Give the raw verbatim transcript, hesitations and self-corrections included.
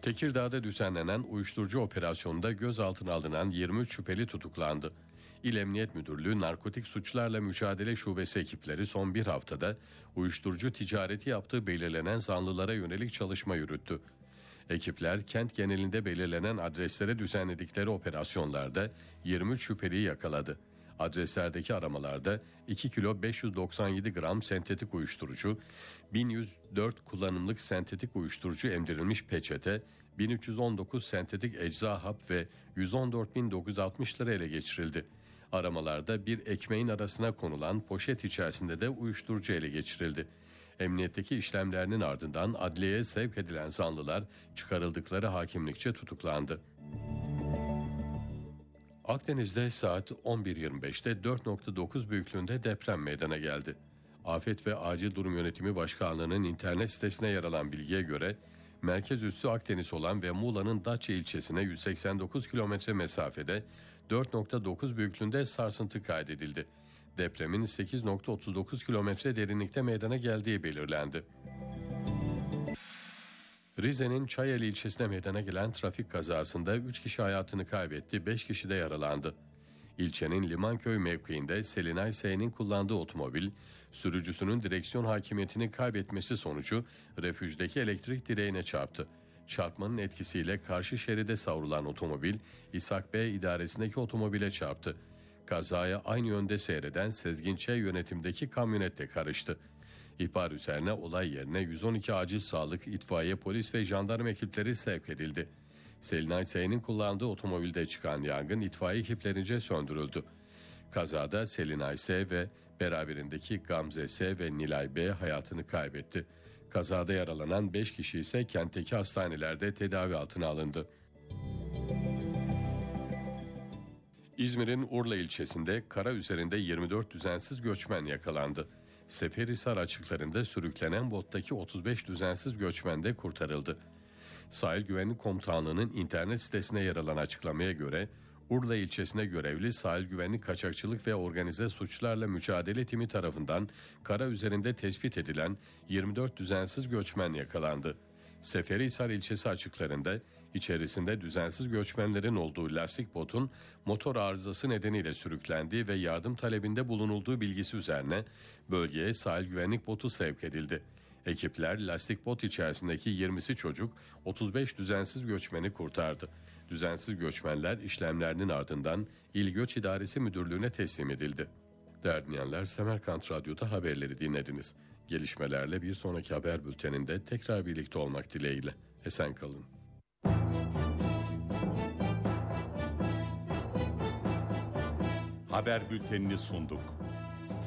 Tekirdağ'da düzenlenen uyuşturucu operasyonunda gözaltına alınan yirmi üç şüpheli tutuklandı. İl Emniyet Müdürlüğü Narkotik Suçlarla Mücadele Şubesi ekipleri son bir haftada uyuşturucu ticareti yaptığı belirlenen zanlılara yönelik çalışma yürüttü. Ekipler kent genelinde belirlenen adreslere düzenledikleri operasyonlarda yirmi üç şüpheliyi yakaladı. Adreslerdeki aramalarda iki kilo beş yüz doksan yedi gram sentetik uyuşturucu, bin yüz dört kullanımlık sentetik uyuşturucu emdirilmiş peçete, bin üç yüz on dokuz sentetik ecza hap ve yüz on dört bin dokuz yüz altmış lira ele geçirildi. Aramalarda bir ekmeğin arasına konulan poşet içerisinde de uyuşturucu ele geçirildi. Emniyetteki işlemlerinin ardından adliyeye sevk edilen zanlılar çıkarıldıkları hakimlikçe tutuklandı. Akdeniz'de saat on bir yirmi beşte dört nokta dokuz büyüklüğünde deprem meydana geldi. Afet ve Acil Durum Yönetimi Başkanlığı'nın internet sitesine yer alan bilgiye göre merkez üssü Akdeniz olan ve Muğla'nın Datça ilçesine yüz seksen dokuz kilometre mesafede dört nokta dokuz büyüklüğünde sarsıntı kaydedildi. Depremin sekiz nokta otuz dokuz kilometre derinlikte meydana geldiği belirlendi. Rize'nin Çayeli ilçesine meydana gelen trafik kazasında üç kişi hayatını kaybetti, beş kişi de yaralandı. İlçenin Limanköy mevkiinde Selinay S'nin kullandığı otomobil, sürücüsünün direksiyon hakimiyetini kaybetmesi sonucu refüjdeki elektrik direğine çarptı. Çarpmanın etkisiyle karşı şeride savrulan otomobil, İshak Bey idaresindeki otomobile çarptı. Kazaya aynı yönde seyreden Sezgin Ç yönetimdeki kamyonet de karıştı. İhbar üzerine olay yerine yüz on iki acil sağlık, itfaiye, polis ve jandarma ekipleri sevk edildi. Selinay S'nin kullandığı otomobilde çıkan yangın itfaiye ekiplerince söndürüldü. Kazada Selinay S ve beraberindeki Gamze S ve Nilay B hayatını kaybetti. Kazada yaralanan beş kişi ise kentteki hastanelerde tedavi altına alındı. İzmir'in Urla ilçesinde kara üzerinde yirmi dört düzensiz göçmen yakalandı. Seferihisar açıklarında sürüklenen bottaki otuz beş düzensiz göçmen de kurtarıldı. Sahil Güvenlik Komutanlığı'nın internet sitesine yer alan açıklamaya göre Urla ilçesine görevli Sahil Güvenlik Kaçakçılık ve Organize Suçlarla Mücadele Timi tarafından kara üzerinde tespit edilen yirmi dört düzensiz göçmen yakalandı. Seferihisar ilçesi açıklarında içerisinde düzensiz göçmenlerin olduğu lastik botun motor arızası nedeniyle sürüklendiği ve yardım talebinde bulunulduğu bilgisi üzerine bölgeye sahil güvenlik botu sevk edildi. Ekipler lastik bot içerisindeki yirmisi çocuk, otuz beş düzensiz göçmeni kurtardı. Düzensiz göçmenler işlemlerinin ardından İl Göç İdaresi Müdürlüğü'ne teslim edildi. Değerli dinleyenler, Semerkant Radyo'da haberleri dinlediniz. Gelişmelerle bir sonraki haber bülteninde tekrar birlikte olmak dileğiyle. Esen kalın. Haber bültenini sunduk.